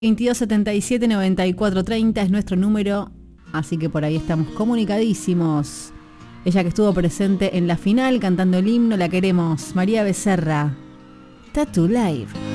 2277-9430 es nuestro número, así que por ahí estamos comunicadísimos. Ella que estuvo presente en la final cantando el himno, la queremos, María Becerra. Tattoo Live.